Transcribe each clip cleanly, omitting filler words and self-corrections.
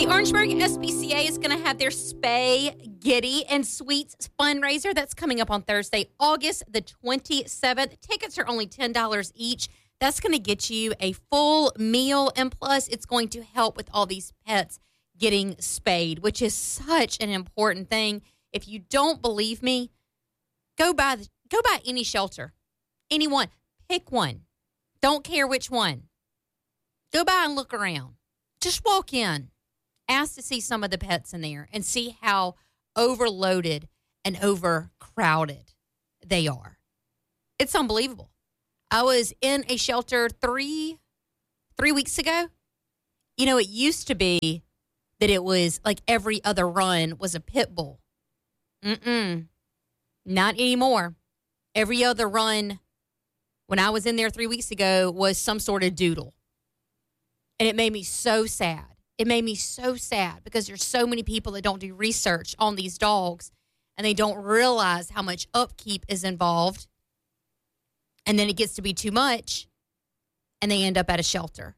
The Orangeburg SPCA is going to have their Spay, Giddy, and Sweets fundraiser. That's coming up on Thursday, August the 27th. Tickets are only $10 each. That's going to get you a full meal, and plus it's going to help with all these pets getting spayed, which is such an important thing. If you don't believe me, go by any shelter, anyone, pick one. Don't care which one. Go by and look around. Just walk in. Ask to see some of the pets in there and see how overloaded and overcrowded they are. It's unbelievable. I was in a shelter three weeks ago. You know, it used to be that it was like every other run was a pit bull. Not anymore. Every other run when I was in there 3 weeks ago was some sort of doodle. And it made me so sad. It made me so sad because there's so many people that don't do research on these dogs and they don't realize how much upkeep is involved. And then it gets to be too much and they end up at a shelter.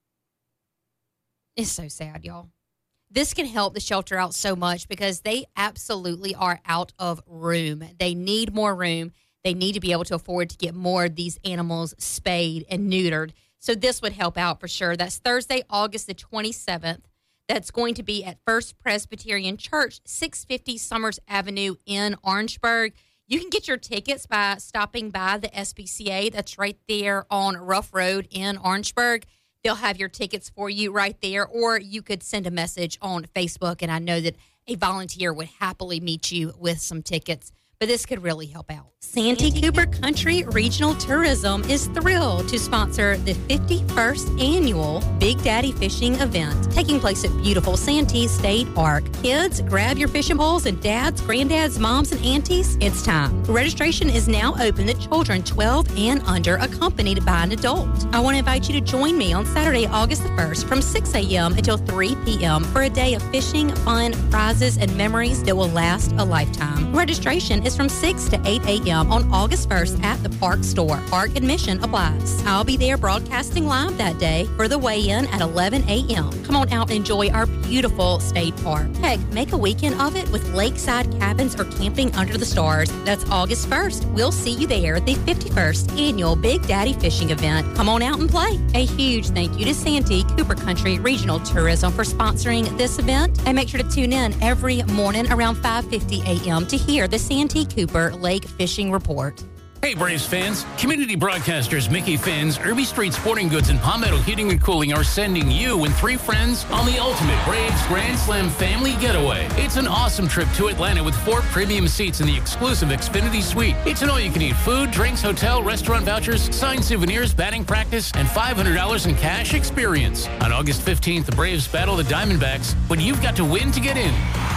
It's so sad, y'all. This can help the shelter out so much because they absolutely are out of room. They need more room. They need to be able to afford to get more of these animals spayed and neutered. So this would help out for sure. That's Thursday, August the 27th. That's going to be at First Presbyterian Church, 650 Summers Avenue in Orangeburg. You can get your tickets by stopping by the SPCA. That's right there on Rough Road in Orangeburg. They'll have your tickets for you right there, or you could send a message on Facebook, and I know that a volunteer would happily meet you with some tickets. But this could really help out. Santee Cooper Country Regional Tourism is thrilled to sponsor the 51st annual Big Daddy Fishing event taking place at beautiful Santee State Park. Kids, grab your fishing poles, and dads, granddads, moms, and aunties, it's time. Registration is now open to children 12 and under accompanied by an adult. I want to invite you to join me on Saturday, August the 1st from 6 a.m. until 3 p.m. for a day of fishing, fun, prizes, and memories that will last a lifetime. Registration is from 6 to 8 a.m. on August 1st at the Park Store. Park admission applies. I'll be there broadcasting live that day for the weigh-in at 11 a.m. Come on out and enjoy our beautiful state park. Heck, make a weekend of it with lakeside cabins or camping under the stars. That's August 1st. We'll see you there at the 51st annual Big Daddy Fishing event. Come on out and play. A huge thank you to Santee Cooper Country Regional Tourism for sponsoring this event. And make sure to tune in every morning around 5:50 a.m. to hear the Santee Cooper Lake Fishing Report. Hey Braves fans, community broadcasters Mickey Finn's, Irby Street Sporting Goods, and Palmetto Heating and Cooling are sending you and 3 friends on the ultimate Braves Grand Slam family getaway. It's an awesome trip to Atlanta with 4 premium seats in the exclusive Xfinity Suite. It's an all-you-can-eat food, drinks, hotel, restaurant vouchers, signed souvenirs, batting practice, and $500 in cash experience. On August 15th, the Braves battle the Diamondbacks, but you've got to win to get in.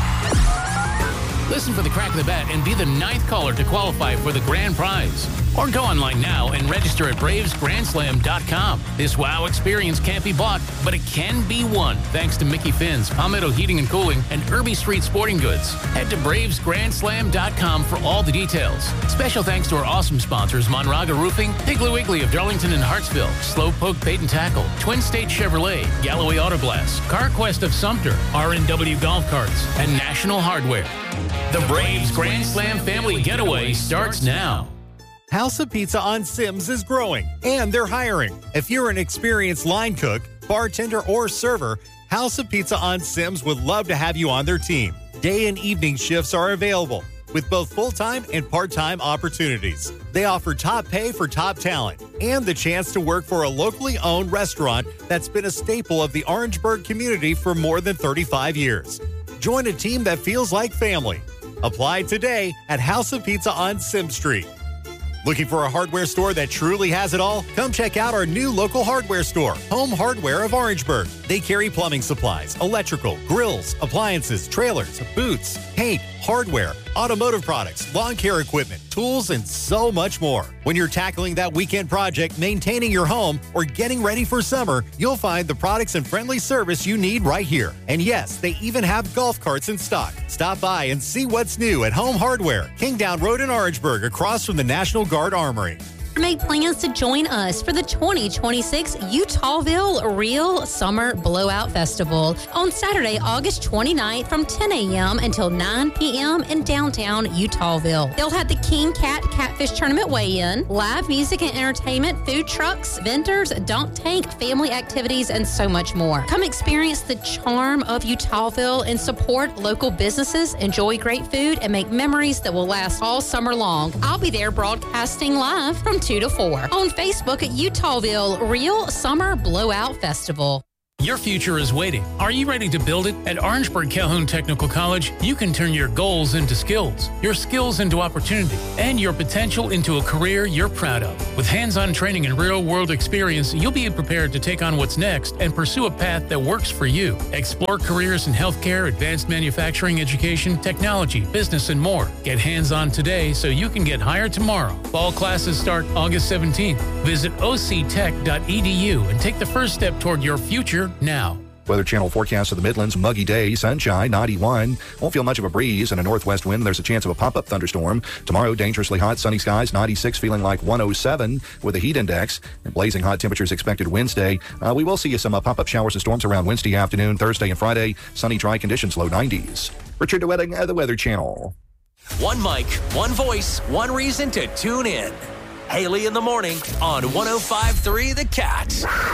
Listen for the crack of the bat and be the 9th caller to qualify for the grand prize. Or go online now and register at BravesGrandSlam.com. This wow experience can't be bought, but it can be won thanks to Mickey Finn's, Palmetto Heating and Cooling, and Irby Street Sporting Goods. Head to BravesGrandSlam.com for all the details. Special thanks to our awesome sponsors, Monraga Roofing, Piggly Wiggly of Darlington and Hartsville, Slowpoke Bait and Tackle, Twin State Chevrolet, Galloway Auto Glass, CarQuest of Sumter, RNW Golf Carts, and National Hardware. The Braves Grand Slam family getaway starts now. House of Pizza on Sims is growing, and they're hiring. If you're an experienced line cook, bartender, or server, House of Pizza on Sims would love to have you on their team. Day and evening shifts are available, with both full-time and part-time opportunities. They offer top pay for top talent and the chance to work for a locally owned restaurant that's been a staple of the Orangeburg community for more than 35 years. Join a team that feels like family. Apply today at House of Pizza on Sim Street. Looking for a hardware store that truly has it all? Come check out our new local hardware store, Home Hardware of Orangeburg. They carry plumbing supplies, electrical, grills, appliances, trailers, boots, paint, hardware, automotive products, lawn care equipment, tools, and so much more. When you're tackling that weekend project, maintaining your home, or getting ready for summer, you'll find the products and friendly service you need right here. And yes, they even have golf carts in stock. Stop by and see what's new at Home Hardware, Kingdown Road in Orangeburg, across from the National Guard Armory. Make plans to join us for the 2026 Utahville Real Summer Blowout Festival on Saturday, August 29th from 10 a.m. until 9 p.m. in downtown Utahville. They'll have the King Cat Catfish Tournament weigh-in, live music and entertainment, food trucks, vendors, dunk tank, family activities, and so much more. Come experience the charm of Utahville and support local businesses, enjoy great food, and make memories that will last all summer long. I'll be there broadcasting live from 2 to 4 on Facebook at Utahville Real Summer Blowout Festival. Your future is waiting. Are you ready to build it? At Orangeburg Calhoun Technical College, you can turn your goals into skills, your skills into opportunity, and your potential into a career you're proud of. With hands-on training and real-world experience, you'll be prepared to take on what's next and pursue a path that works for you. Explore careers in healthcare, advanced manufacturing, education, technology, business, and more. Get hands-on today so you can get hired tomorrow. Fall classes start August 17th. Visit octech.edu and take the first step toward your future now. Weather Channel forecast of the Midlands, muggy day, sunshine, 91. Won't feel much of a breeze and a northwest wind. There's a chance of a pop-up thunderstorm. Tomorrow, dangerously hot, sunny skies, 96, feeling like 107 with a heat index. And blazing hot temperatures expected Wednesday. We will see some pop-up showers and storms around Wednesday afternoon, Thursday and Friday. Sunny, dry conditions, low 90s. Richard DeWetting, the Weather Channel. One mic, one voice, one reason to tune in. Haley in the morning on 105.3 The Cat.